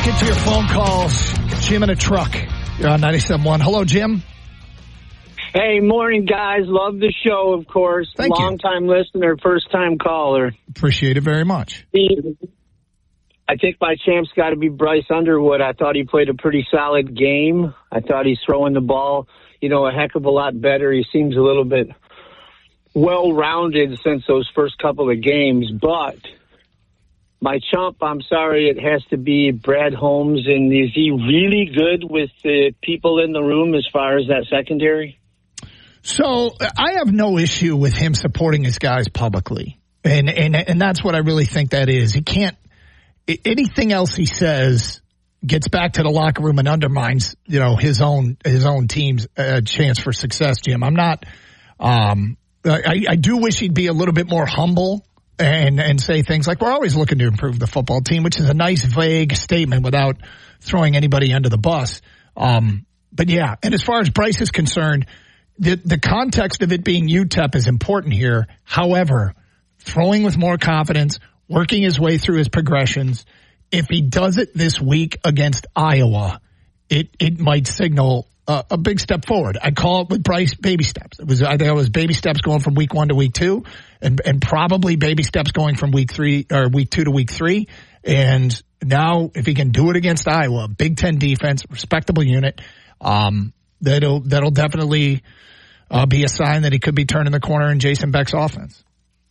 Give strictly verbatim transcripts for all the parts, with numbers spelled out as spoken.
get to your phone calls. Jim in a truck. You're on ninety-seven point one. Hello, Jim. Hey, morning, guys. Love the show, of course. Thank you. Long-time listener, first-time caller. Appreciate it very much. I think my champ's got to be Bryce Underwood. I thought he played a pretty solid game. I thought he's throwing the ball, you know, a heck of a lot better. He seems a little bit well-rounded since those first couple of games. But my chump, I'm sorry, it has to be Brad Holmes. And is he really good with the people in the room as far as that secondary? So I have no issue with him supporting his guys publicly. And, and, and that's what I really think that is. He can't, anything else he says gets back to the locker room and undermines, you know, his own, his own team's uh, chance for success, Jim. I'm not, um, I, I do wish he'd be a little bit more humble and, and say things like, we're always looking to improve the football team, which is a nice, vague statement without throwing anybody under the bus. Um, but yeah, and as far as Bryce is concerned, The the context of it being U T E P is important here. However, throwing with more confidence, working his way through his progressions, if he does it this week against Iowa, it, it might signal a, a big step forward. I call it with Bryce baby steps. It was I think it was baby steps going from week one to week two, and and probably baby steps going from week three or week two to week three. And now, if he can do it against Iowa, Big Ten defense, respectable unit, um, that'll that'll definitely. Uh, be a sign that he could be turning the corner in Jason Beck's offense.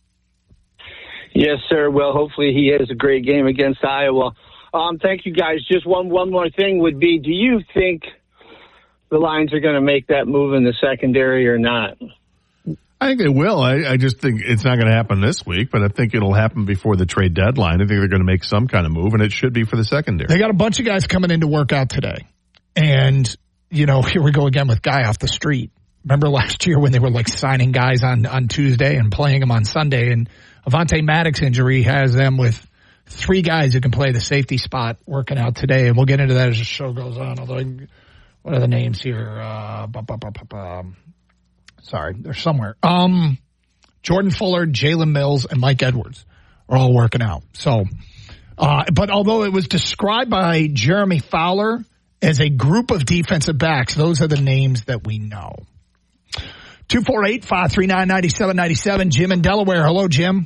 Yes, sir. Well, hopefully he has a great game against Iowa. Um, thank you, guys. Just one one more thing would be, do you think the Lions are going to make that move in the secondary or not? I think they will. I, I just think it's not going to happen this week, but I think it'll happen before the trade deadline. I think they're going to make some kind of move, and it should be for the secondary. They got a bunch of guys coming in to work out today. And, you know, here we go again with guy off the street. Remember last year when they were like signing guys on, on Tuesday and playing them on Sunday, and Avonte Maddox injury has them with three guys who can play the safety spot working out today. And we'll get into that as the show goes on. Although, I, what are the names here? Uh, bu- bu- bu- bu- bu- sorry, they're somewhere. Um, Jordan Fuller, Jalen Mills, and Mike Edwards are all working out. So, uh, but although it was described by Jeremy Fowler as a group of defensive backs, those are the names that we know. two four eight, five three nine, nine seven nine seven. Jim in Delaware. Hello, Jim.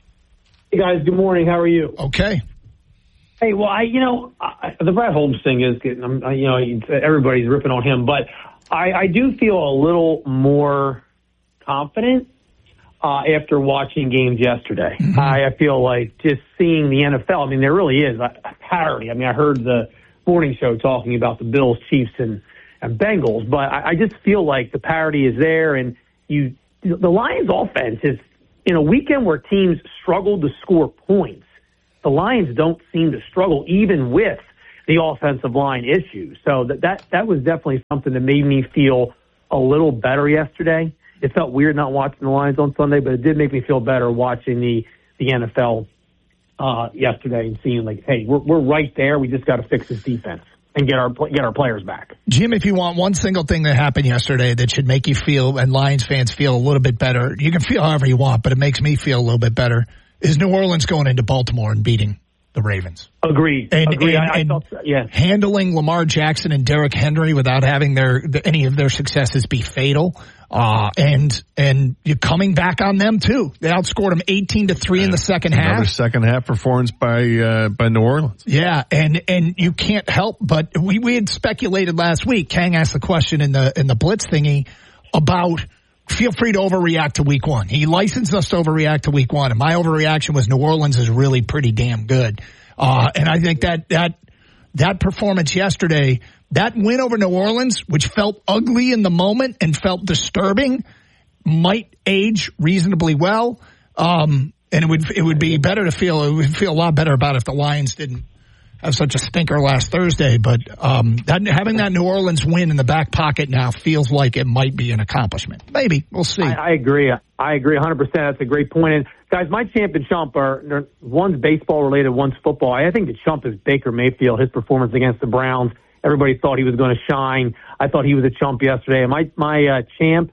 Hey, guys. Good morning. How are you? Okay. Hey, well, I, you know, I, the Brad Holmes thing is getting, I'm, you know, everybody's ripping on him, but I, I do feel a little more confident uh, after watching games yesterday. Mm-hmm. I, I feel like just seeing the N F L, I mean, there really is a, a parity. I mean, I heard the morning show talking about the Bills, Chiefs, and and Bengals, but I, I just feel like the parity is there, and you, the Lions' offense is in a weekend where teams struggle to score points. The Lions don't seem to struggle even with the offensive line issues. So that that that was definitely something that made me feel a little better yesterday. It felt weird not watching the Lions on Sunday, but it did make me feel better watching the the N F L uh, yesterday and seeing like, hey, we're we're right there. We just got to fix this defense and get our get our players back. Jim, if you want one single thing that happened yesterday that should make you feel, and Lions fans feel a little bit better, you can feel however you want, but it makes me feel a little bit better, is New Orleans going into Baltimore and beating the Ravens. Agreed. And, Agreed. and, I, I and felt, yeah. handling Lamar Jackson and Derrick Henry without having their any of their successes be fatal. Uh, and, and you're coming back on them too. They outscored them eighteen to three in the second Another half. Another second half performance by, uh, by New Orleans. Yeah. And, and you can't help, but we, we had speculated last week. Kang asked the question in the, in the Blitz thingy about feel free to overreact to week one. He licensed us to overreact to week one. And my overreaction was New Orleans is really pretty damn good. Uh, and I think that, that, that performance yesterday, that win over New Orleans, which felt ugly in the moment and felt disturbing, might age reasonably well. Um, and it would, it would be better to feel, it would feel a lot better about if the Lions didn't have such a stinker last Thursday. But, um, that, having that New Orleans win in the back pocket now feels like it might be an accomplishment. Maybe. We'll see. I, I agree. I agree one hundred percent. That's a great point. And guys, my champ and chump are, one's baseball related, one's football. I think the chump is Baker Mayfield, his performance against the Browns. Everybody thought he was going to shine. I thought he was a chump yesterday. And my, my, uh, champ,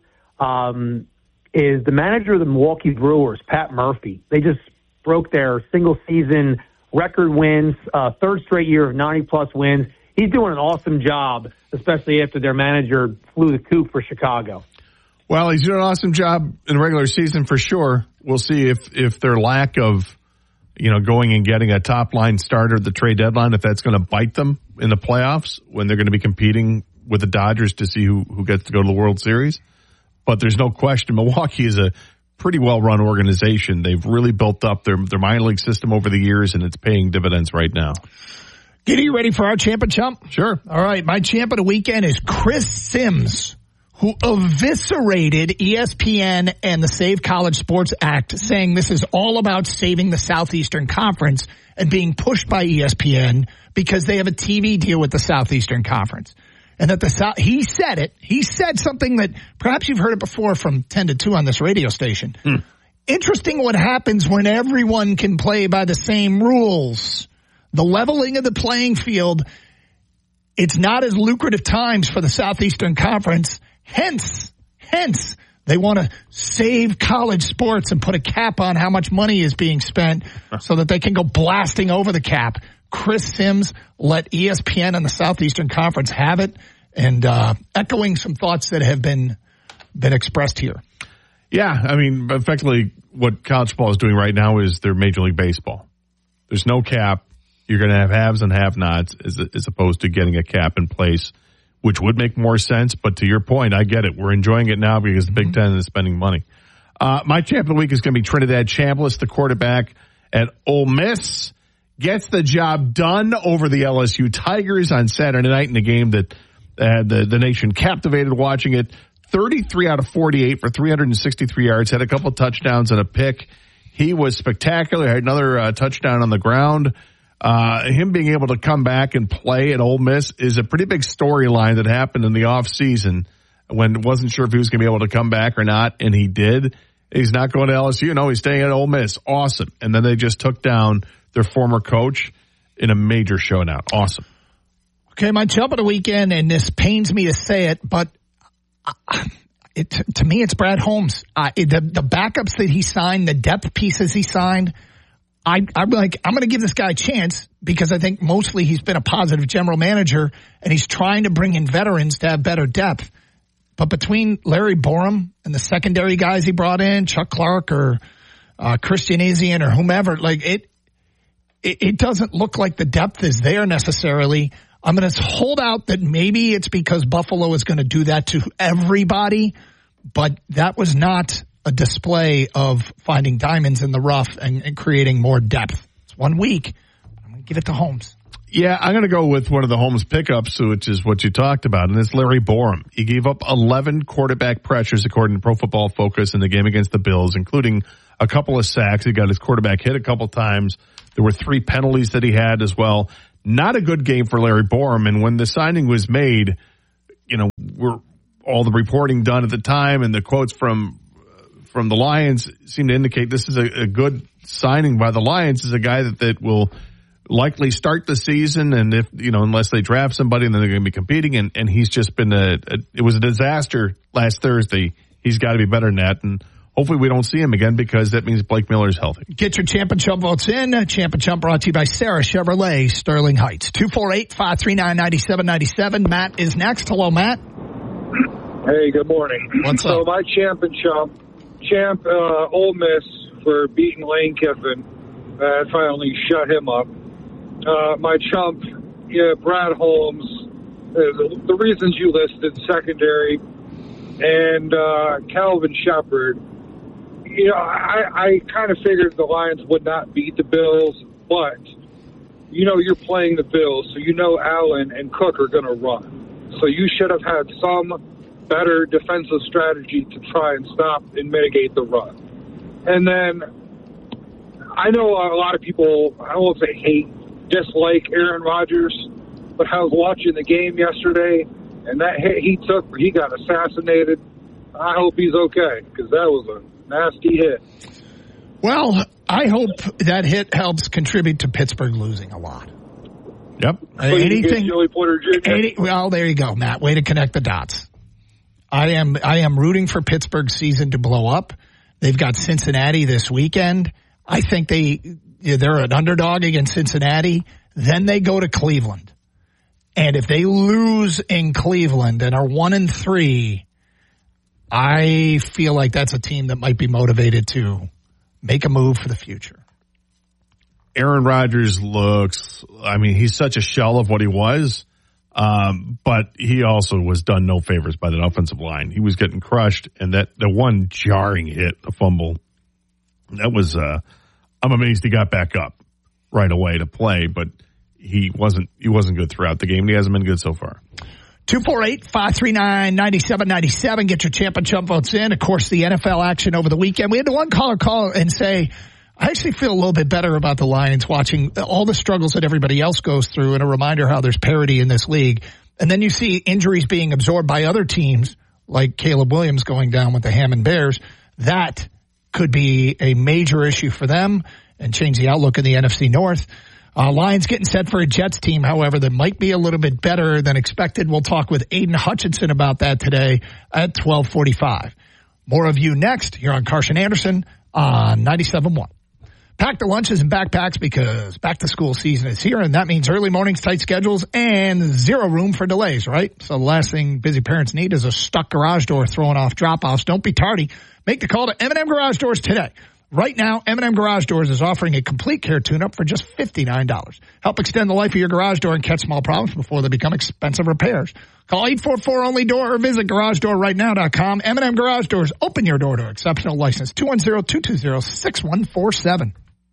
um, is the manager of the Milwaukee Brewers, Pat Murphy. They just broke their single season record wins, uh, third straight year of ninety-plus wins. He's doing an awesome job, especially after their manager flew the coop for Chicago. Well, he's doing an awesome job in the regular season for sure. We'll see if, if their lack of, you know, going and getting a top-line starter at the trade deadline, if that's going to bite them in the playoffs when they're going to be competing with the Dodgers to see who, who gets to go to the World Series. But there's no question Milwaukee is a pretty well-run organization. They've really built up their, their minor league system over the years, and it's paying dividends right now. Get you ready for our champ and chump? Sure. All right, my champ of the weekend is Chris Sims, who eviscerated E S P N and the Save College Sports Act, saying this is all about saving the Southeastern Conference and being pushed by E S P N because they have a T V deal with the Southeastern Conference. And that the South, he said it, he said something that perhaps you've heard it before from ten to two on this radio station. Hmm. Interesting what happens when everyone can play by the same rules. The leveling of the playing field, it's not as lucrative times for the Southeastern Conference. Hence, hence, they want to save college sports and put a cap on how much money is being spent so that they can go blasting over the cap. Chris Sims let E S P N and the Southeastern Conference have it, and uh, echoing some thoughts that have been been expressed here. Yeah, I mean, effectively what college football is doing right now is their Major League Baseball. There's no cap. You're going to have haves and have-nots as, as opposed to getting a cap in place, which would make more sense. But to your point, I get it. We're enjoying it now because the Big Ten is spending money. Uh, my champ of the week is going to be Trinidad Chambliss, the quarterback at Ole Miss. Gets the job done over the L S U Tigers on Saturday night in a game that uh, the, the nation captivated watching it. thirty-three out of forty-eight for three hundred sixty-three yards, had a couple touchdowns and a pick. He was spectacular, had another uh, touchdown on the ground. Uh, him being able to come back and play at Ole Miss is a pretty big storyline that happened in the offseason when wasn't sure if he was going to be able to come back or not, and he did. He's not going to L S U. No, he's staying at Ole Miss. Awesome. And then they just took down their former coach in a major showdown. Awesome. Okay, my jump of the weekend, and this pains me to say it, but it, to me it's Brad Holmes. Uh, the, the backups that he signed, the depth pieces he signed, I, I'm like, I'm going to give this guy a chance because I think mostly he's been a positive general manager and he's trying to bring in veterans to have better depth. But between Larry Borum and the secondary guys he brought in, Chuck Clark or uh, Christian Ezian or whomever, like it, it, it doesn't look like the depth is there necessarily. I'm going to hold out that maybe it's because Buffalo is going to do that to everybody, but that was not a display of finding diamonds in the rough and, and creating more depth. It's one week. I'm going to give it to Holmes. Yeah, I'm going to go with one of the Holmes pickups, which is what you talked about, and it's Larry Borum. He gave up eleven quarterback pressures, according to Pro Football Focus, in the game against the Bills, including a couple of sacks. He got his quarterback hit a couple times. There were three penalties that he had as well. Not a good game for Larry Borum, and when the signing was made, you know, we're all the reporting done at the time and the quotes from from the Lions seem to indicate this is a, a good signing by the Lions. Is a guy that, that will likely start the season, and if, you know, unless they draft somebody, then they're going to be competing, and, and he's just been a, a, it was a disaster last Thursday. He's got to be better than that, and hopefully we don't see him again because that means Blake Miller is healthy. Get your Champ and Chump votes in. Champ and Chump brought to you by Sarah Chevrolet, Sterling Heights. two four eight, five three nine, nine seven nine seven. Matt is next. Hello, Matt. Hey, good morning. What's so up? my Champ and Chump, Champ uh, Ole Miss for beating Lane Kiffin. Uh, finally shut him up. Uh, my Chump, yeah, Brad Holmes. Uh, the, the reasons you listed, secondary, and uh, Calvin Shepard. You know, I, I kind of figured the Lions would not beat the Bills, but, you know, you're playing the Bills, so you know Allen and Cook are going to run. So you should have had some better defensive strategy to try and stop and mitigate the run. And then I know a lot of people, I won't say hate, dislike Aaron Rodgers, but I was watching the game yesterday, and that hit he took where he got assassinated, I hope he's okay, because that was a nasty hit. Well, I hope that hit helps contribute to Pittsburgh losing a lot. Yep. Uh, anything? Joey Porter Junior Any, well, there you go, Matt. Way to connect the dots. I am I am rooting for Pittsburgh's season to blow up. They've got Cincinnati this weekend. I think they, they're an underdog against Cincinnati. Then they go to Cleveland. And if they lose in Cleveland and are one and three, I feel like that's a team that might be motivated to make a move for the future. Aaron Rodgers looks, I mean, he's such a shell of what he was, um, but he also was done no favors by that offensive line. He was getting crushed, and that the one jarring hit, the fumble, that was, uh, I'm amazed he got back up right away to play, but he wasn't, he wasn't good throughout the game, and he hasn't been good so far. two four eight, five three nine, nine seven nine seven. Get your champ and chump votes in. Of course, the N F L action over the weekend. We had the one caller call and say, I actually feel a little bit better about the Lions watching all the struggles that everybody else goes through, and a reminder how there's parity in this league. And then you see injuries being absorbed by other teams, like Caleb Williams going down with the Hammond Bears. That could be a major issue for them and change the outlook in the N F C North. Uh, Lions getting set for a Jets team, however, that might be a little bit better than expected. We'll talk with Aiden Hutchinson about that today at twelve forty-five. More of you next here on Carson Anderson on ninety-seven point one. Pack the lunches and backpacks because back to school season is here, and that means early mornings, tight schedules, and zero room for delays, right? So the last thing busy parents need is a stuck garage door throwing off drop-offs. Don't be tardy. Make the call to M and M Garage Doors today. Right now, M and M Garage Doors is offering a complete care tune-up for just fifty-nine dollars. Help extend the life of your garage door and catch small problems before they become expensive repairs. Call eight four four only door or visit garage door right now dot com. M and M Garage Doors. Open your door to exceptional license. two one zero, two two zero, six one four seven.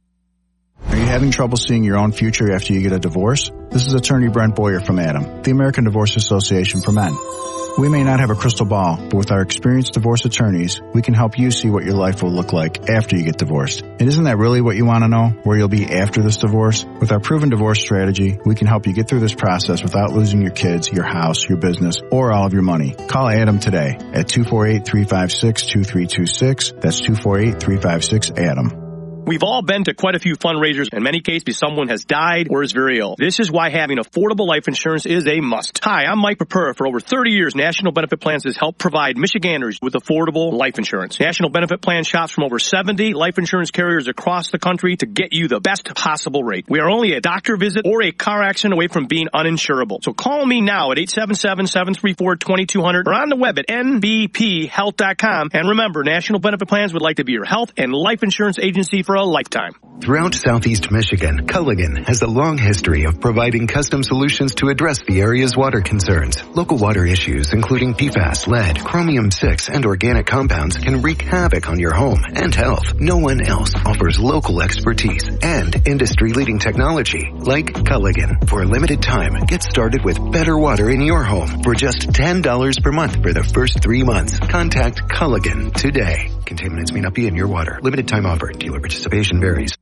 Are you having trouble seeing your own future after you get a divorce? This is attorney Brent Boyer from ADAM, the American Divorce Association for Men. We may not have a crystal ball, but with our experienced divorce attorneys, we can help you see what your life will look like after you get divorced. And isn't that really what you want to know, where you'll be after this divorce? With our proven divorce strategy, we can help you get through this process without losing your kids, your house, your business, or all of your money. Call ADAM today at two four eight, three five six, two three two six. That's two four eight, three five six, ADAM. We've all been to quite a few fundraisers. In many cases, someone has died or is very ill. This is why having affordable life insurance is a must. Hi, I'm Mike Purpura. For over thirty years, National Benefit Plans has helped provide Michiganders with affordable life insurance. National Benefit Plan shops from over seventy life insurance carriers across the country to get you the best possible rate. We are only a doctor visit or a car accident away from being uninsurable. So call me now at eight seven seven, seven three four, two two zero zero or on the web at N B P health dot com. And remember, National Benefit Plans would like to be your health and life insurance agency for a lifetime. Throughout Southeast Michigan, Culligan has a long history of providing custom solutions to address the area's water concerns. Local water issues, including P FAS, lead, chromium six, and organic compounds, can wreak havoc on your home and health. No one else offers local expertise and industry-leading technology like Culligan. For a limited time, get started with better water in your home for just ten dollars per month for the first three months. Contact Culligan today. Contaminants may not be in your water. Limited time offer. Dealer participation varies.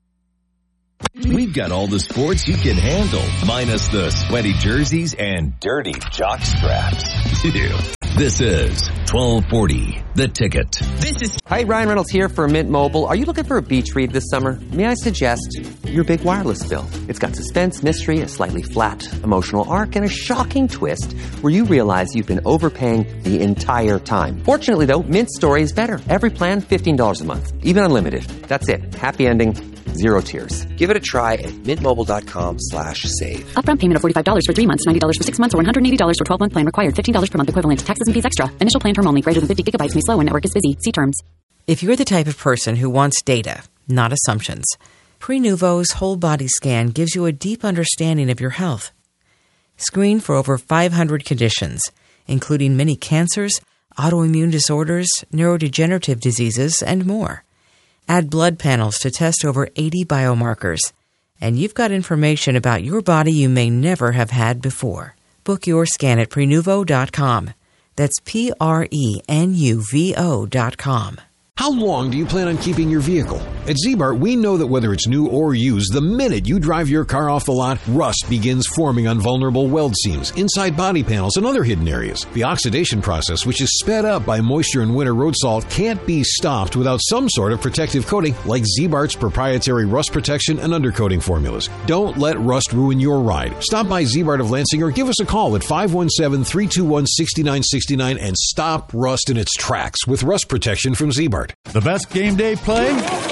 We've got all the sports you can handle, minus the sweaty jerseys and dirty jock straps. This is twelve forty, The Ticket. This is Hi, Ryan Reynolds here for Mint Mobile. Are you looking for a beach read this summer? May I suggest your big wireless bill? It's got suspense, mystery, a slightly flat emotional arc, and a shocking twist where you realize you've been overpaying the entire time. Fortunately, though, Mint's story is better. Every plan, fifteen dollars a month. Even unlimited. That's it. Happy ending. Zero tears. Give it a try at mintmobile.com slash save. Upfront payment of forty-five dollars for three months, ninety dollars for six months, or one hundred eighty dollars for twelve-month plan required. fifteen dollars per month equivalent. Taxes and fees extra. Initial plan term only. Greater than fifty gigabytes may slow when network is busy. See terms. If you're the type of person who wants data, not assumptions, Prenuvo's whole body scan gives you a deep understanding of your health. Screen for over five hundred conditions, including many cancers, autoimmune disorders, neurodegenerative diseases, and more. Add blood panels to test over eighty biomarkers. And you've got information about your body you may never have had before. Book your scan at Prenuvo dot com. That's P R E N U V O dot com. How long do you plan on keeping your vehicle? At Z-Bart, we know that whether it's new or used, the minute you drive your car off the lot, rust begins forming on vulnerable weld seams, inside body panels, and other hidden areas. The oxidation process, which is sped up by moisture and winter road salt, can't be stopped without some sort of protective coating like Z-Bart's proprietary rust protection and undercoating formulas. Don't let rust ruin your ride. Stop by Z-Bart of Lansing or give us a call at five one seven, three two one, six nine six nine and stop rust in its tracks with rust protection from Z-Bart. The best game day play?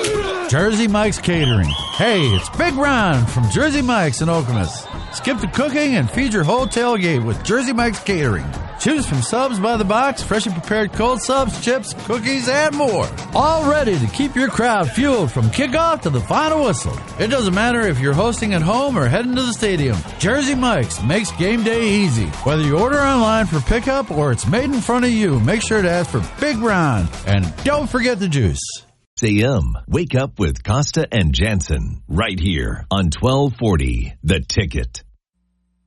Jersey Mike's Catering. Hey, it's Big Ron from Jersey Mike's in Okemos. Skip the cooking and feed your whole tailgate with Jersey Mike's Catering. Choose from subs by the box, freshly prepared cold subs, chips, cookies, and more. All ready to keep your crowd fueled from kickoff to the final whistle. It doesn't matter if you're hosting at home or heading to the stadium. Jersey Mike's makes game day easy. Whether you order online for pickup or it's made in front of you, make sure to ask for Big Ron. And don't forget the juice. A M. Wake up with Costa and Jansen right here on twelve forty The Ticket.